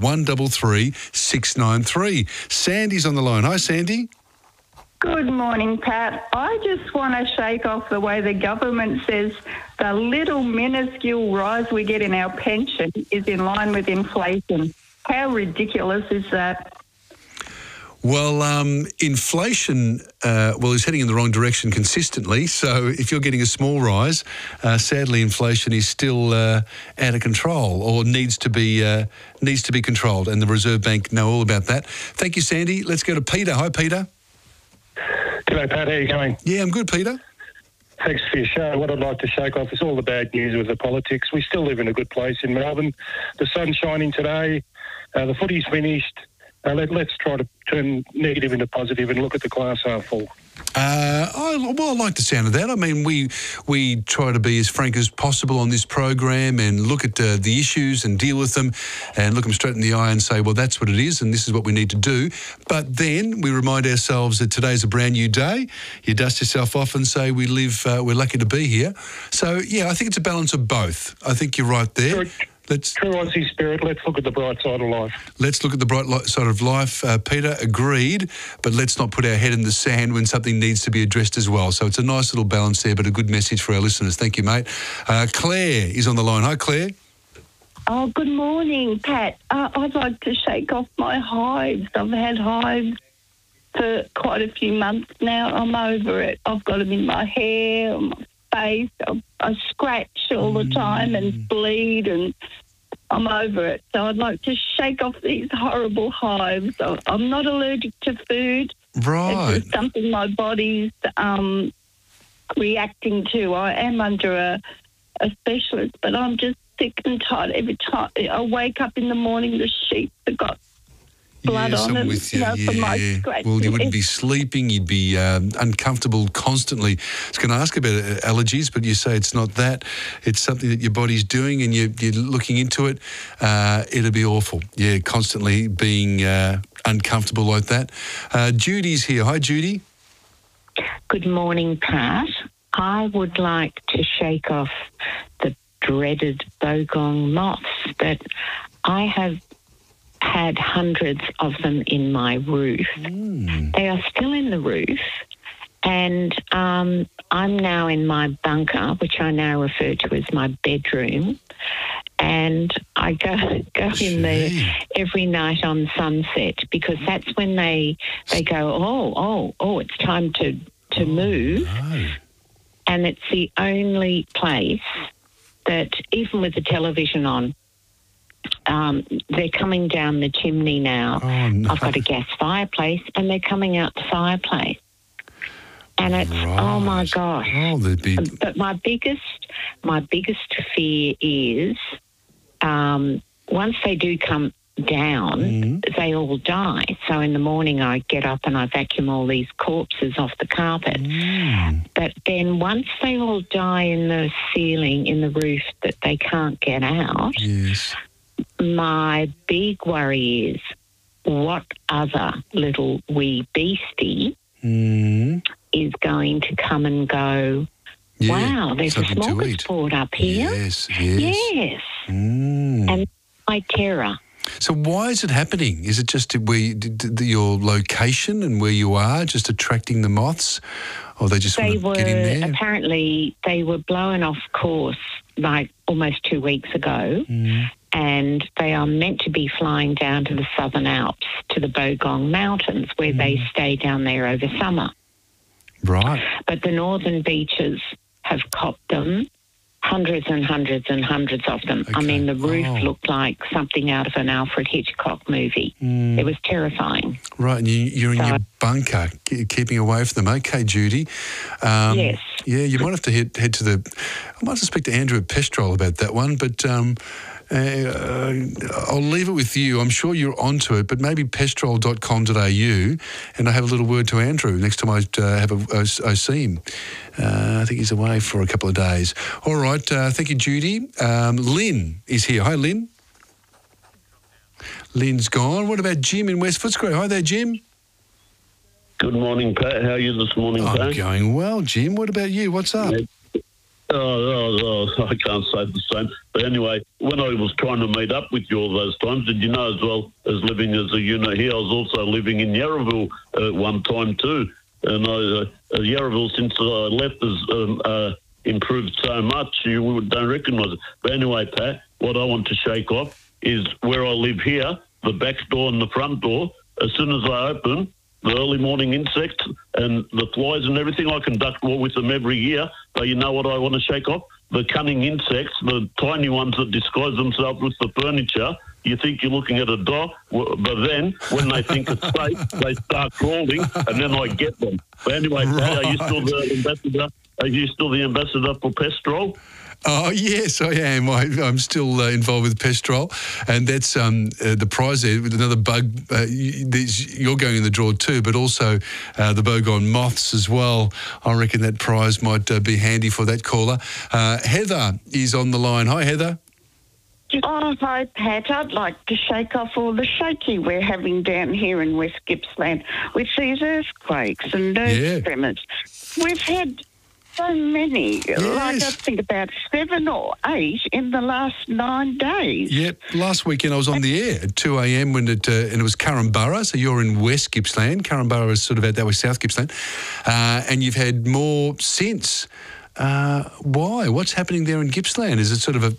133693. Sandy's on the line. Hi, Sandy. Good morning, Pat. I just want to shake off the way the government says the little minuscule rise we get in our pension is in line with inflation. How ridiculous is that? Well, inflation, is heading in the wrong direction consistently. So if you're getting a small rise, sadly, inflation is still out of control or needs to be controlled. And the Reserve Bank know all about that. Thank you, Sandy. Let's go to Peter. Hi, Peter. G'day, Pat. How are you going? Yeah, I'm good, Peter. Thanks for your show. What I'd like to shake off is all the bad news with the politics. We still live in a good place in Melbourne. The sun's shining today. The footy's finished. Let's try to turn negative into positive and look at the glass half full. I like the sound of that. I mean, we try to be as frank as possible on this program and look at the issues and deal with them and look them straight in the eye and say, well, that's what it is and this is what we need to do. But then we remind ourselves that today's a brand new day. You dust yourself off and say we're lucky to be here. So, yeah, I think it's a balance of both. I think you're right there. True Aussie spirit, let's look at the bright side of life. Let's look at the bright side of life. Peter, agreed, but let's not put our head in the sand when something needs to be addressed as well. So it's a nice little balance there, but a good message for our listeners. Thank you, mate. Claire is on the line. Hi, Claire. Oh, good morning, Pat. I'd like to shake off my hives. I've had hives for quite a few months now. I'm over it. I've got them in my hair, on my face. I scratch all the time and bleed, and I'm over it. So I'd like to shake off these horrible hives. I'm not allergic to food. Right. It's just something my body's reacting to. I am under a specialist, but I'm just sick and tired. Every time I wake up in the morning, the sheets have got blood on them. With you. From my scratch. Well, you wouldn't be sleeping. You'd be uncomfortable constantly. I was going to ask about allergies, but you say it's not that. It's something that your body's doing and you're looking into it. It'll be awful. Yeah, constantly being uncomfortable like that. Judy's here. Hi, Judy. Good morning, Pat. I would like to shake off the dreaded bogong moths that I have had hundreds of them in my roof. They are still in the roof, and I'm now in my bunker, which I now refer to as my bedroom, and I go in there every night on sunset because that's when they go, oh, it's time to move. No. and it's the only place that, even with the television on, they're coming down the chimney now. Oh, no. I've got a gas fireplace, and they're coming out the fireplace. And it's, oh, my gosh. Oh, there'd be... But my biggest fear is once they do come down, they all die. So in the morning I get up and I vacuum all these corpses off the carpet. But then once they all die in the ceiling, in the roof, that they can't get out, my big worry is what other little wee beastie is going to come and go, wow, there's a smorgasbord up here. Yes. And my terror. So why is it happening? Is it just your location and where you are just attracting the moths, or they just want to get in there? Apparently, they were blown off course like almost 2 weeks ago, and they are meant to be flying down to the Southern Alps, to the Bogong Mountains, where they stay down there over summer. Right. But the northern beaches have copped them, hundreds and hundreds and hundreds of them. I mean, the roof looked like something out of an Alfred Hitchcock movie. It was terrifying. Right, and you're in your bunker, keeping away from them. Okay, Judy. Yes. Yeah, you might have to head to the... I might have to speak to Andrew at Pestrol about that one, but... I'll leave it with you. I'm sure you're onto it, but maybe pestrol.com.au, and I have a little word to Andrew next time I see him. I think he's away for a couple of days. All right, thank you, Judy. Lynn is here. Hi, Lynn. Lynn's gone. What about Jim in West Footscray? Hi there, Jim. Good morning, Pat. How are you this morning, Pat? I'm going well, Jim. What about you? What's up? I can't say the same. But anyway, when I was trying to meet up with you all those times, did you know as well as living as a unit here, I was also living in Yarraville at one time too. And Yarraville, since I left, has improved so much, you don't recognise it. But anyway, Pat, what I want to shake off is where I live here, the back door and the front door, as soon as I open, the early morning insects and the flies and everything, I can duck war with them every year. But you know what I want to shake off? The cunning insects, the tiny ones that disguise themselves with the furniture. You think you're looking at a dog, but then when they think it's safe, they start crawling, and then I get them. But anyway, Pat, are you still the ambassador? Are you still the ambassador for Pestrol? Oh, yes, I am. I'm still involved with Pestrol, and that's the prize there with another bug. You're going in the draw too, but also the Bogong moths as well. I reckon that prize might be handy for that caller. Heather is on the line. Hi, Heather. Oh, hi, Pat. I'd like to shake off all the shaky we're having down here in West Gippsland with these earthquakes and earth tremors. We've had so many, like I think about 7 or 8 in the last 9 days. Yep. Last weekend I was on the air at 2 a.m. when and it was Currumburra, so you're in West Gippsland. Currumburra is sort of out that way, South Gippsland. And you've had more since. Why? What's happening there in Gippsland? Is it sort of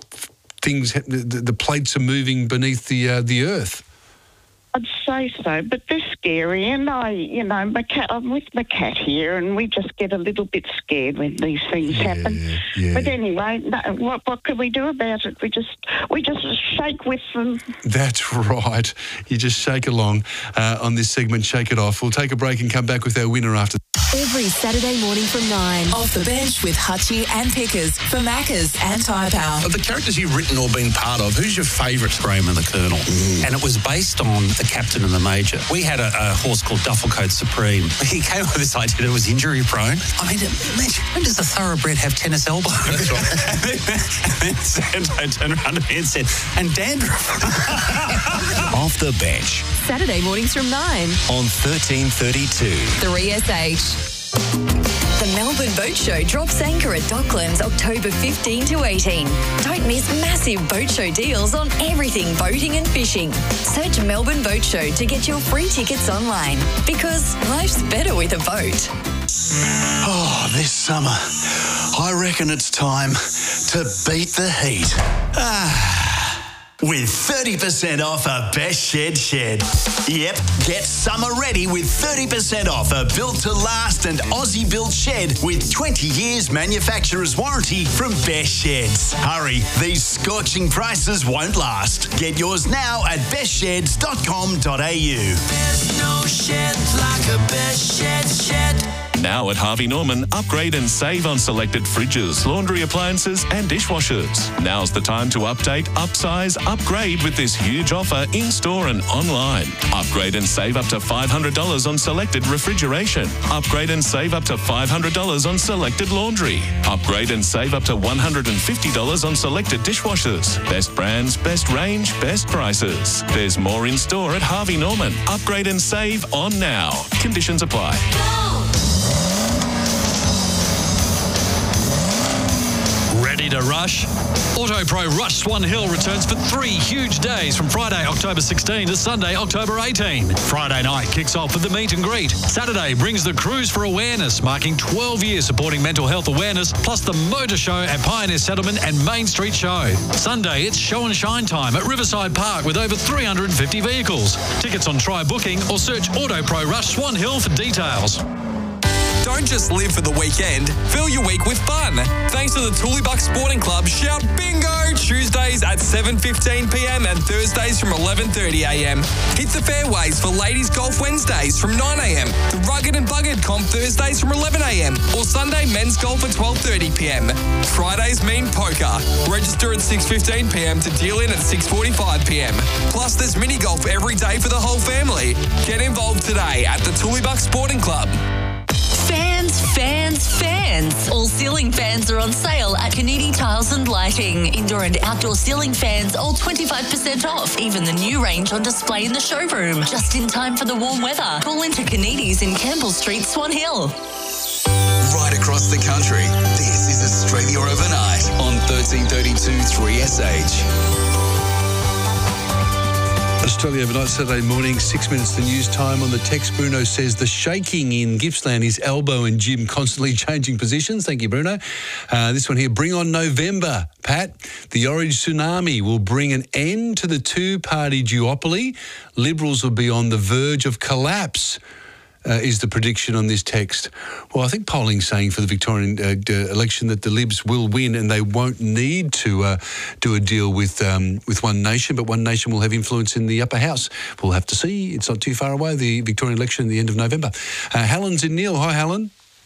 the plates are moving beneath the earth? I'd say so, but they're scary, and I'm with my cat here, and we just get a little bit scared when these things happen. Yeah. But anyway, what can we do about it? We just shake with them. That's right. You just shake along on this segment, Shake It Off. We'll take a break and come back with our winner after. Every Saturday morning from 9, Off the Bench with Hutchie and Pickers for Maccas and Tyre Power. Of the characters you've written or been part of, who's your favourite? Graham and the Colonel. And it was based on the Captain and the Major. We had a horse called Dufflecoat Supreme. He came up with this idea that it was injury prone. I mean, imagine, when does a thoroughbred have tennis elbows? That's right. and then Santo turned around to me and said, and dandruff. Off the Bench. Saturday mornings from 9 on 1332. 3SH. The Melbourne Boat Show drops anchor at Docklands October 15 to 18. Don't miss massive boat show deals on everything boating and fishing. Search Melbourne Boat Show to get your free tickets online, because life's better with a boat. Oh, this summer, I reckon it's time to beat the heat. with 30% off a Best Shed shed. Yep, get summer ready with 30% off a built-to-last and Aussie-built shed with 20 years manufacturer's warranty from Best Sheds. Hurry, these scorching prices won't last. Get yours now at bestsheds.com.au. There's no shed like a Best Shed shed. Now at Harvey Norman, upgrade and save on selected fridges, laundry appliances and dishwashers. Now's the time to update, upsize, upgrade with this huge offer in-store and online. Upgrade and save up to $500 on selected refrigeration. Upgrade and save up to $500 on selected laundry. Upgrade and save up to $150 on selected dishwashers. Best brands, best range, best prices. There's more in-store at Harvey Norman. Upgrade and save on now. Conditions apply. Ready to rush? AutoPro Rush Swan Hill returns for 3 huge days from Friday, October 16 to Sunday, October 18. Friday night kicks off with the meet and greet. Saturday brings the Cruise for Awareness, marking 12 years supporting mental health awareness, plus the Motor Show at Pioneer Settlement and Main Street Show. Sunday, it's show and shine time at Riverside Park with over 350 vehicles. Tickets on Try Booking or search AutoPro Rush Swan Hill for details. Don't just live for the weekend, fill your week with fun. Thanks to the Tooleybuck Sporting Club, shout bingo Tuesdays at 7:15pm and Thursdays from 11:30am. Hit the fairways for Ladies Golf Wednesdays from 9am. The Rugged and Buggered Comp Thursdays from 11am. Or Sunday Men's Golf at 12:30pm. Fridays mean poker. Register at 6:15pm to deal in at 6:45pm. Plus there's mini golf every day for the whole family. Get involved today at the Tooleybuck Sporting Club. Fans. All ceiling fans are on sale at Canidi Tiles and Lighting. Indoor and outdoor ceiling fans, all 25% off. Even the new range on display in the showroom. Just in time for the warm weather. Call into Canidi's in Campbell Street, Swan Hill. Right across the country, this is Australia Overnight on 1332 3SH. Australia Overnight, Saturday morning, 6 minutes to news time. On the text, Bruno says the shaking in Gippsland is Elbow and Jim constantly changing positions. Thank you, Bruno. This one here, bring on November, Pat. The orange tsunami will bring an end to the two-party duopoly. Liberals will be on the verge of collapse. Is the prediction on this text. Well, I think polling's saying for the Victorian election that the Libs will win and they won't need to do a deal with One Nation, but One Nation will have influence in the upper house. We'll have to see. It's not too far away, the Victorian election at the end of November. Helen's in Neil. Hi, Helen.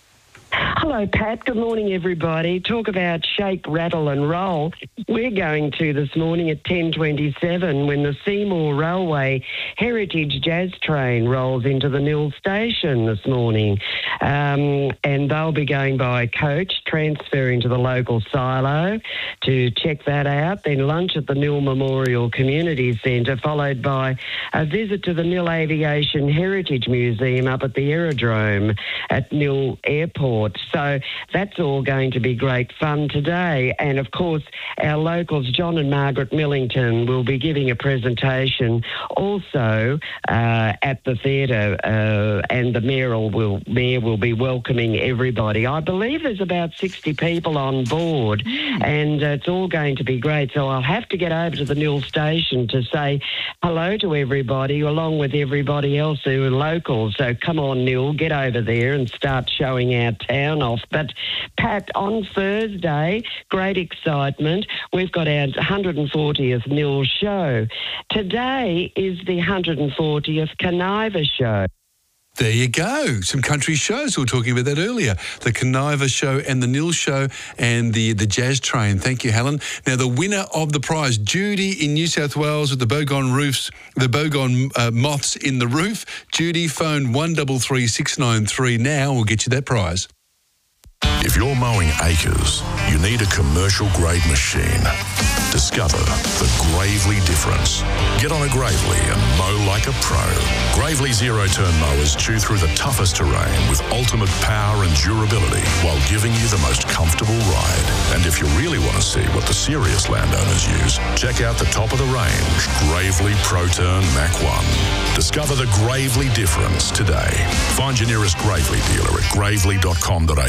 Hello, Pat. Good morning, everybody. Talk about shake, rattle and roll. We're going to this morning at 10:27 when the Seymour Railway Heritage Jazz Train rolls into the Nil station this morning. And they'll be going by coach, transferring to the local silo to check that out. Then lunch at the Nil Memorial Community Centre, followed by a visit to the Nil Aviation Heritage Museum up at the aerodrome at Nil Airport. So that's all going to be great fun today. And, of course, our locals, John and Margaret Millington, will be giving a presentation also at the theatre, and the mayor will be welcoming everybody. I believe there's about 60 people on board, and it's all going to be great. So I'll have to get over to the Nil station to say hello to everybody, along with everybody else who are local. So come on, Nil, get over there and start showing our town off. But, Pat, on Thursday, great excitement. We've got our 140th Nil show. Today is the 140th Conniva show. There you go. Some country shows. We were talking about that earlier. The Conniva show and the Nil show and the Jazz Train. Thank you, Helen. Now, the winner of the prize, Judy in New South Wales with the Bogon moths in the roof. Judy, phone 133693 now. We'll get you that prize. If you're mowing acres, you need a commercial-grade machine. Discover the Gravely difference. Get on a Gravely and mow like a pro. Gravely zero-turn mowers chew through the toughest terrain with ultimate power and durability while giving you the most comfortable ride. And if you really want to see what the serious landowners use, check out the top of the range, Gravely ProTurn Mach 1. Discover the Gravely difference today. Find your nearest Gravely dealer at gravely.com.au.